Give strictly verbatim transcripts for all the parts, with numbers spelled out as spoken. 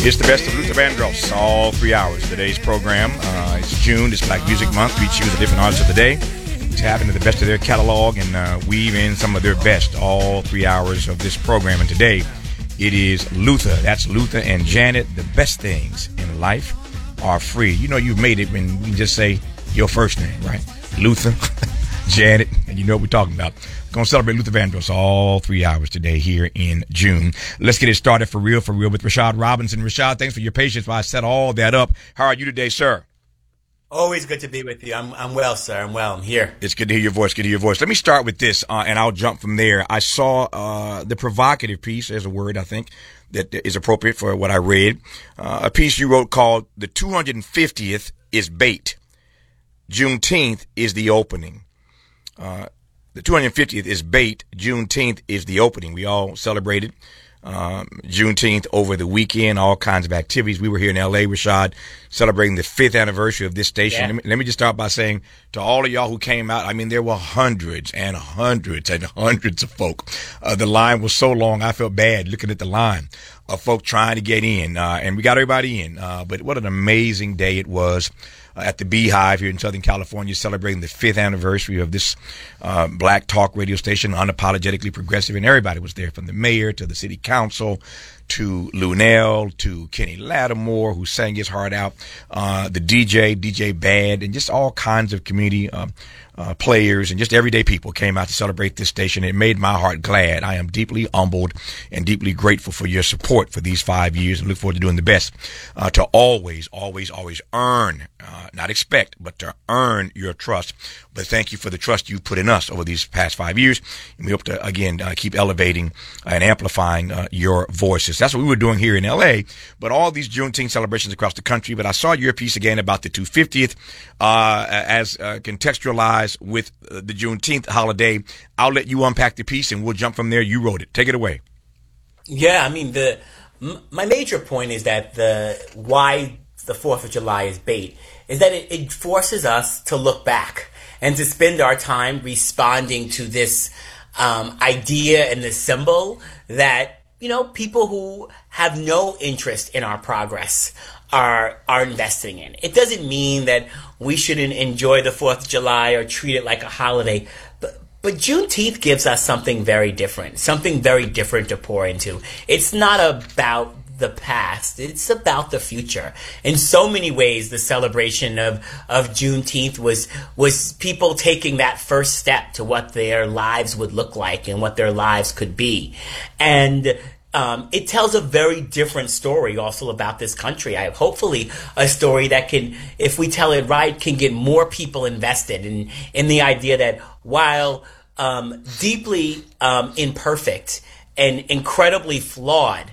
It's the best of Luther Vandross, all three hours of today's program. Uh, it's June, it's Black Music Month. We choose a different artist of the day, tap into the best of their catalog, and uh, weave in some of their best all three hours of this program. And today, it is Luther. That's Luther and Janet. The best things in life are free. You know you've made it when you just say your first name, right? Luther, Janet, and you know what we're talking about. Going to celebrate Luther Vandross all three hours today here in June. Let's get it started for real, for real with Rashad Robinson. Rashad, thanks for your patience while I set all that up. How are you today, sir? Always good to be with you. I'm I'm well, sir. I'm well. I'm here. It's good to hear your voice. Good to hear your voice. Let me start with this, uh, and I'll jump from there. I saw uh, the provocative piece, there's a word I think that is appropriate for what I read, uh, a piece you wrote called "The two hundred fiftieth is Bait. Juneteenth is the opening." Uh, the two hundred fiftieth is bait. Juneteenth is the opening. We all celebrated um, Juneteenth over the weekend, all kinds of activities. We were here in L A, Rashad, celebrating the fifth anniversary of this station. Yeah. Let, me, let me just start by saying to all of y'all who came out, I mean, there were hundreds and hundreds and hundreds of folk. Uh, the line was so long, I felt bad looking at the line of folk trying to get in, uh, and we got everybody in. Uh, but what an amazing day it was. Uh, at the Beehive here in Southern California, celebrating the fifth anniversary of this uh, black talk radio station, unapologetically progressive, and everybody was there, from the mayor to the city council to Lunell to Kenny Lattimore, who sang his heart out, uh, the D J, D J Bad, and just all kinds of community uh, uh, players and just everyday people came out to celebrate this station. It made my heart glad. I am deeply humbled and deeply grateful for your support for these five years and look forward to doing the best uh, to always, always, always earn, uh, not expect, but to earn your trust. But thank you for the trust you put in us over these past five years. And we hope to, again, uh, keep elevating and amplifying uh, your voices. That's what we were doing here in L A, but all these Juneteenth celebrations across the country. But I saw your piece again about the two hundred fiftieth uh, as uh, contextualized with uh, the Juneteenth holiday. I'll let you unpack the piece and we'll jump from there. You wrote it. Take it away. Yeah, I mean, the m- my major point is that the why the fourth of July is bait is that it, it forces us to look back and to spend our time responding to this um, idea and this symbol that, you know, people who have no interest in our progress are are investing in. It doesn't mean that we shouldn't enjoy the fourth of July or treat it like a holiday, but but Juneteenth gives us something very different, something very different to pour into. It's not about the past, it's about the future. In so many ways, the celebration of, of Juneteenth was was people taking that first step to what their lives would look like and what their lives could be. And Um, it tells a very different story also about this country. I have hopefully a story that can, if we tell it right, can get more people invested in, in the idea that while um, deeply um, imperfect and incredibly flawed,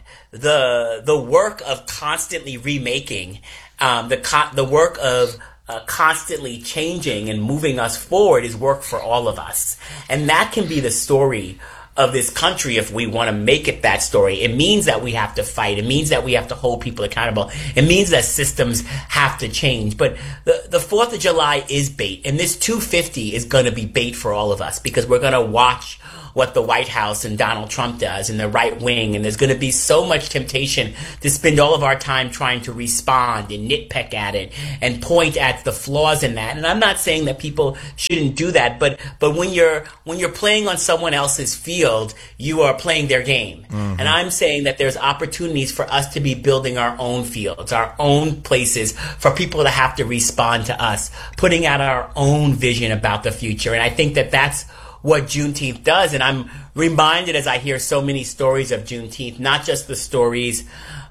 the the work of constantly remaking, um, the co- the work of Uh, constantly changing and moving us forward is work for all of us. And that can be the story of this country if we want to make it that story. It means that we have to fight. It means that we have to hold people accountable. It means that systems have to change. But the, the fourth of July is bait. And this two hundred fifty is going to be bait for all of us because we're going to watch what the White House and Donald Trump does and the right wing. And there's going to be so much temptation to spend all of our time trying to respond and nitpick at it and point at the flaws in that. And I'm not saying that people shouldn't do that, but but when you're when you're playing on someone else's field, you are playing their game. Mm-hmm. And I'm saying that there's opportunities for us to be building our own fields, our own places for people to have to respond to us, putting out our own vision about the future. And I think that that's what Juneteenth does. And I'm reminded as I hear so many stories of Juneteenth, not just the stories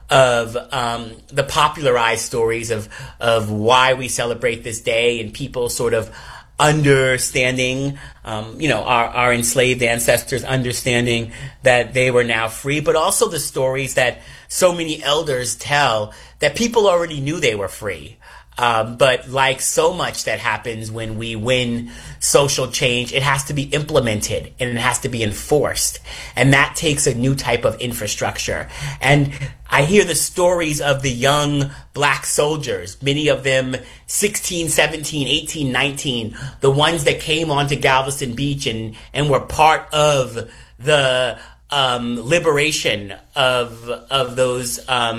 of um, the popularized stories of, of why we celebrate this day and people sort of understanding, um, you know, our, our enslaved ancestors understanding that they were now free, but also the stories that so many elders tell that people already knew they were free. Um, but like so much that happens when we win social change, it has to be implemented and it has to be enforced. And that takes a new type of infrastructure. And I hear the stories of the young black soldiers, many of them sixteen, seventeen, eighteen, nineteen, the ones that came onto Galveston Beach and, and were part of the um, liberation of of those um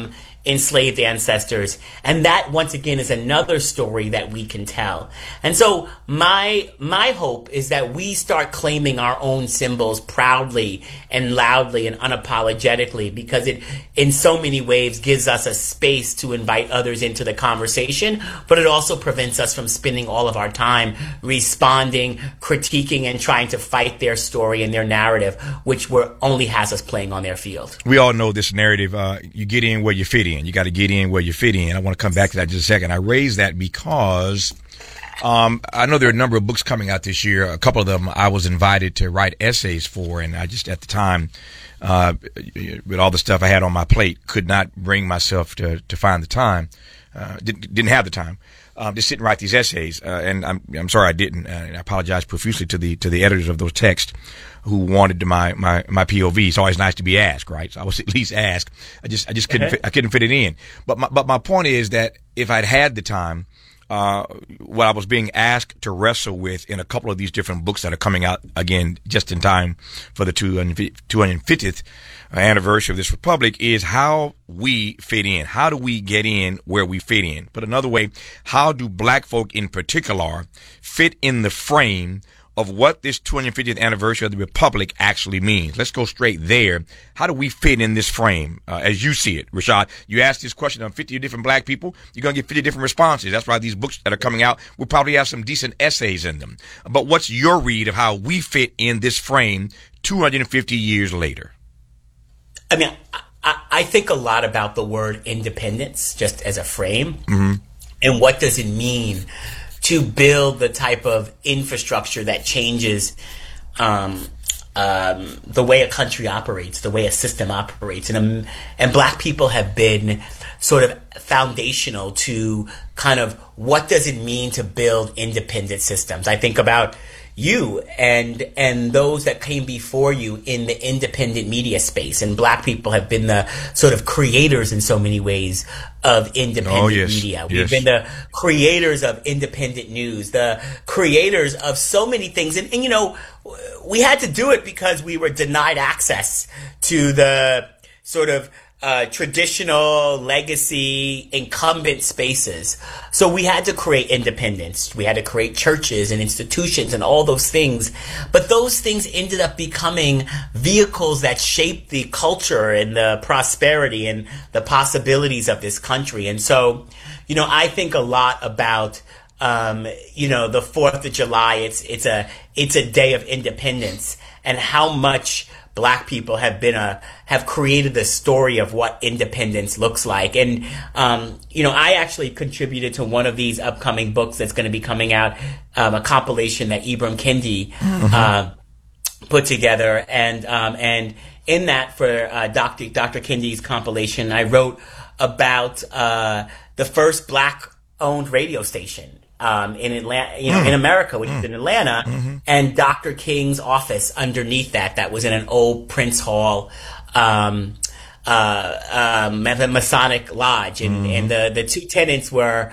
enslaved ancestors. And that, once again, is another story that we can tell. And so my my hope is that we start claiming our own symbols proudly and loudly and unapologetically, because it, in so many ways, gives us a space to invite others into the conversation, but it also prevents us from spending all of our time responding, critiquing, and trying to fight their story and their narrative, which we're, only has us playing on their field. We all know this narrative. Uh, you get in where you fit in. You got to get in where you fit in. I want to come back to that in just a second. I raise that because um, I know there are a number of books coming out this year. A couple of them I was invited to write essays for, and I just at the time, uh, with all the stuff I had on my plate, could not bring myself to to find the time. Uh, didn't, didn't have the time. Um, to sit and write these essays, uh, and I'm I'm sorry I didn't. Uh, and I apologize profusely to the to the editors of those texts who wanted my my my P O V. It's always nice to be asked, right? So I was at least asked. I just I just couldn't fit, I couldn't fit it in. But my but my point is that if I'd had the time, uh, what I was being asked to wrestle with in a couple of these different books that are coming out again just in time for the two hundred fiftieth anniversary of this republic is how we fit in. How do we get in where we fit in? But another way, how do black folk in particular fit in the frame of what this two hundred fiftieth anniversary of the republic actually means? Let's go straight there. How do we fit in this frame uh, as you see it? Rashad, you asked this question on fifty different black people, you're going to get fifty different responses. That's why these books that are coming out will probably have some decent essays in them. But what's your read of how we fit in this frame two hundred fifty years later? I mean, I, I think a lot about the word independence just as a frame. Mm-hmm. And what does it mean to build the type of infrastructure that changes um, um, the way a country operates, the way a system operates. And, um, and black people have been sort of foundational to kind of what does it mean to build independent systems. I think about you and and those that came before you in the independent media space, and black people have been the sort of creators in so many ways of independent oh, yes. media. We've yes. been the creators of independent news, the creators of so many things. And, and, you know, we had to do it because we were denied access to the sort of Uh, traditional legacy incumbent spaces. So we had to create independence. We had to create churches and institutions and all those things. But those things ended up becoming vehicles that shaped the culture and the prosperity and the possibilities of this country. And so, you know, I think a lot about um, you know, the fourth of July. It's it's a it's a day of independence, and how much black people have been a have created the story of what independence looks like. And um, you know, I actually contributed to one of these upcoming books that's going to be coming out, um, a compilation that Ibram Kendi mm-hmm. uh, put together, and um, and in that for uh, Doctor Doctor Kendi's compilation, I wrote about uh, the first black-owned radio station. Um, in Atlanta, you know, mm. in America, which mm. is in Atlanta, mm-hmm. and Doctor King's office underneath that, that was in an old Prince Hall, um, uh, um, Masonic lodge, and, mm. and the, the two tenants were,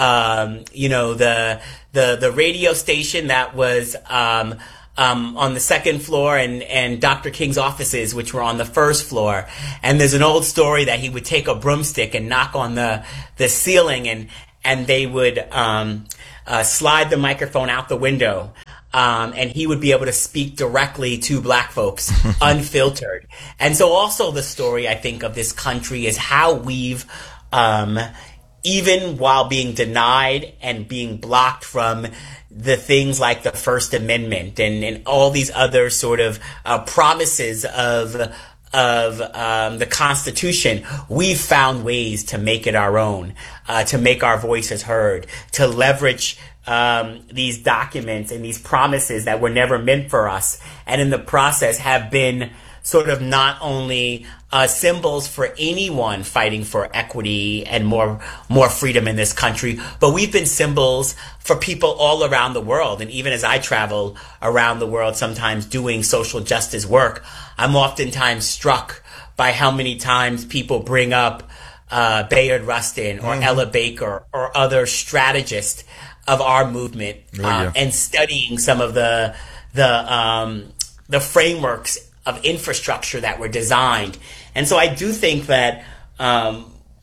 um, you know, the, the, the radio station that was, um, Um, on the second floor, and, and Doctor King's offices, which were on the first floor. And there's an old story that he would take a broomstick and knock on the, the ceiling, and, and they would, um, uh, slide the microphone out the window. Um, and he would be able to speak directly to black folks, unfiltered. And so also the story, I think, of this country is how we've, um, even while being denied and being blocked from the things like the First Amendment and, and all these other sort of uh, promises of of um, the Constitution, we've found ways to make it our own, uh, to make our voices heard, to leverage um, these documents and these promises that were never meant for us, and in the process have been sort of not only uh, symbols for anyone fighting for equity and more more freedom in this country, but we've been symbols for people all around the world. And even as I travel around the world, sometimes doing social justice work, I'm oftentimes struck by how many times people bring up uh, Bayard Rustin or mm-hmm. Ella Baker or other strategists of our movement, oh, yeah. uh, and studying some of the the um, the frameworks of infrastructure that were designed. And so I do think that um,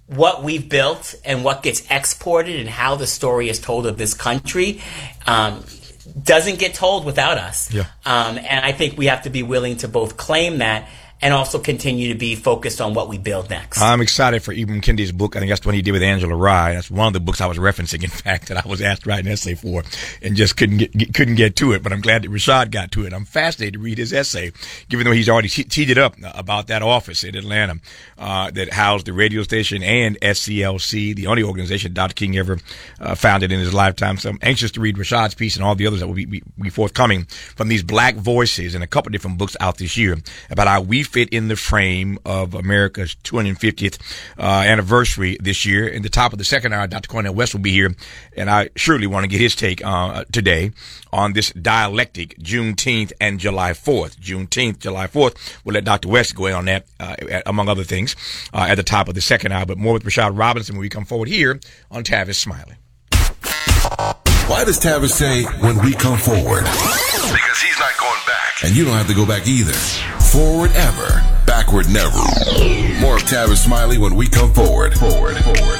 what we've built and what gets exported and how the story is told of this country um, doesn't get told without us. Yeah. Um, and I think we have to be willing to both claim that and also continue to be focused on what we build next. I'm excited for Ibram Kendi's book. I think that's the one he did with Angela Rye. That's one of the books I was referencing, in fact, that I was asked to write an essay for and just couldn't get, get couldn't get to it. But I'm glad that Rashad got to it. I'm fascinated to read his essay, given though he's already te- teed it up about that office in Atlanta uh, that housed the radio station and S C L C, the only organization Doctor King ever uh, founded in his lifetime. So I'm anxious to read Rashad's piece and all the others that will be, be, be forthcoming from these black voices and a couple different books out this year about how we fit in the frame of America's two hundred fiftieth uh, anniversary this year. In the top of the second hour, Doctor Cornel West will be here, and I surely want to get his take uh, today on this dialectic, Juneteenth and July fourth. Juneteenth, July fourth. We'll let Doctor West go in on that, uh, among other things, uh, at the top of the second hour. But more with Rashad Robinson when we come forward here on Tavis Smiley. Why does Tavis say, when we come forward? Because he's not going back. And you don't have to go back either. Forward ever, backward never. More of Tavis Smiley when we come forward. Forward, forward.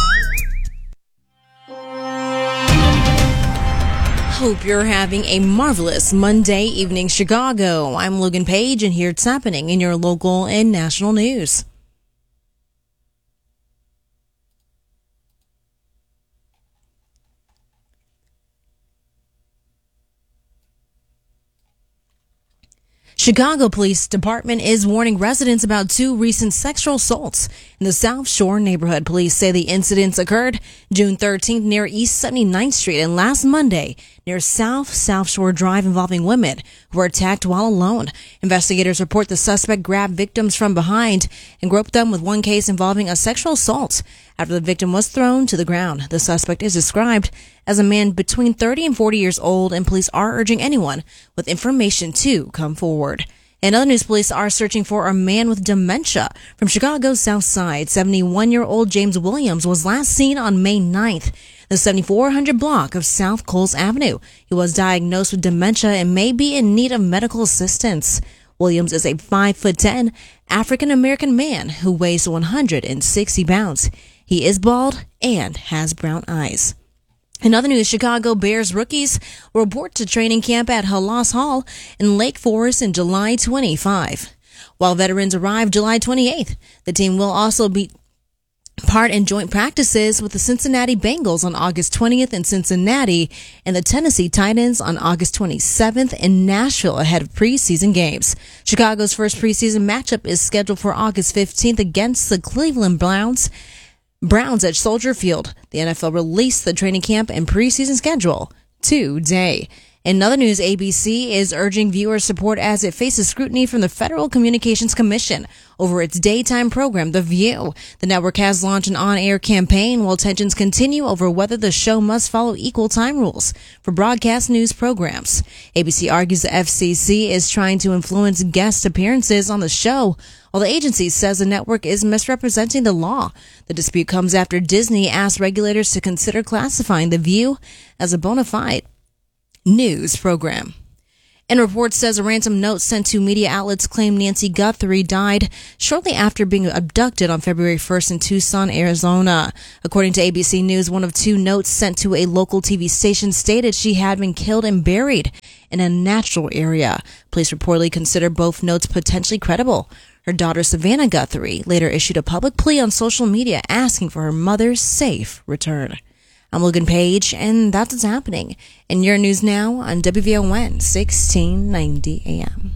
Hope you're having a marvelous Monday evening, Chicago. I'm Logan Page, and here it's happening in your local and national news. Chicago Police Department is warning residents about two recent sexual assaults in the South Shore neighborhood. Police say the incidents occurred June thirteenth near East seventy-ninth Street and last Monday near South South Shore Drive, involving women who were attacked while alone. Investigators report the suspect grabbed victims from behind and groped them, with one case involving a sexual assault after the victim was thrown to the ground. The suspect is described as a man between thirty and forty years old, and police are urging anyone with information to come forward. In other news, police are searching for a man with dementia from Chicago's South Side. seventy-one-year-old James Williams was last seen on May ninth, the seventy-four hundred block of South Coles Avenue. He was diagnosed with dementia and may be in need of medical assistance. Williams is a five foot ten African-American man who weighs one hundred sixty pounds. He is bald and has brown eyes. In other news, Chicago Bears rookies will report to training camp at Halas Hall in Lake Forest in July twenty-fifth. While veterans arrive July twenty-eighth, the team will also be part in joint practices with the Cincinnati Bengals on August twentieth in Cincinnati and the Tennessee Titans on August twenty-seventh in Nashville ahead of preseason games. Chicago's first preseason matchup is scheduled for August fifteenth against the Cleveland Browns. Browns at Soldier Field. The N F L released the training camp and preseason schedule today. In other news, A B C is urging viewer support as it faces scrutiny from the Federal Communications Commission over its daytime program, The View. The network has launched an on-air campaign while tensions continue over whether the show must follow equal time rules for broadcast news programs. A B C argues the F C C is trying to influence guest appearances on the show, while the agency says the network is misrepresenting the law. The dispute comes after Disney asked regulators to consider classifying The View as a bona fide news program. And a report says a ransom note sent to media outlets claim Nancy Guthrie died shortly after being abducted on February first in Tucson, Arizona. According to A B C News, one of two notes sent to a local T V station stated she had been killed and buried in a natural area. Police reportedly consider both notes potentially credible. Her daughter, Savannah Guthrie, later issued a public plea on social media asking for her mother's safe return. I'm Logan Page, and that's what's happening in your news now on W V O N sixteen ninety A M.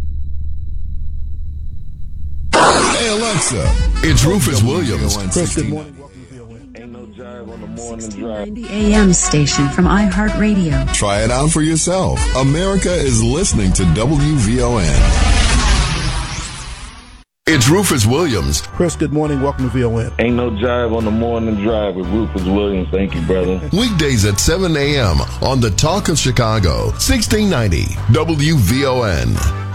Hey Alexa, it's Rufus Williams. Chris, good morning. Ain't no jive on the morning drive. ninety A M station from iHeartRadio. Try it out for yourself. America is listening to W V O N. It's Rufus Williams. Chris, good morning. Welcome to V O N. Ain't no jive on the morning drive with Rufus Williams. Thank you, brother. Weekdays at seven a.m. on the Talk of Chicago, sixteen ninety W V O N.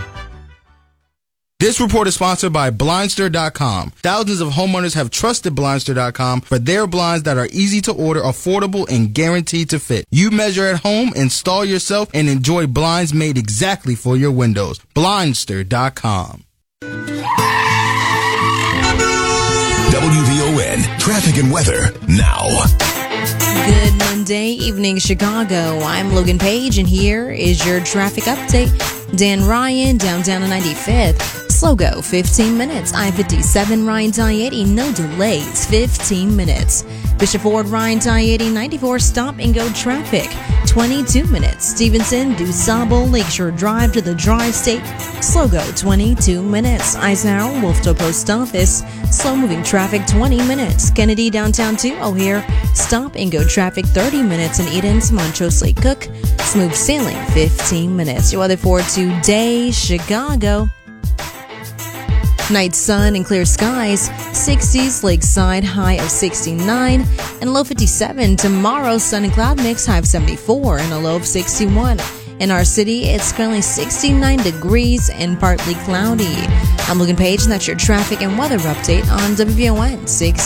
This report is sponsored by Blindster dot com. Thousands of homeowners have trusted Blindster dot com for their blinds that are easy to order, affordable, and guaranteed to fit. You measure at home, install yourself, and enjoy blinds made exactly for your windows. Blindster dot com. W V O N N traffic and weather now. Good Monday evening, Chicago. I'm Logan Page, and here is your traffic update. Dan Ryan, downtown on ninety-fifth. Slow go, fifteen minutes. I fifty-seven, Ryan's I eighty, no delays, fifteen minutes. Bishop Ford, Ryan's I eighty, ninety-four, stop and go traffic, twenty-two minutes. Stevenson, DuSable, Lakeshore Drive to the Drive State, slow go, twenty-two minutes. Eisenhower, Wolftoe Post Office, slow moving traffic, twenty minutes. Kennedy, downtown to O'Hare, stop and go traffic, thirty minutes. And Eden's, Montrose Lake Cook, smooth sailing, fifteen minutes. Your weather for today, Chicago. Night sun and clear skies, sixties, lakeside, high of sixty-nine, and low fifty-seven. Tomorrow, sun and cloud mix, high of seventy-four, and a low of sixty-one. In our city, it's currently sixty-nine degrees and partly cloudy. I'm Logan Page, and that's your traffic and weather update on W V O N six.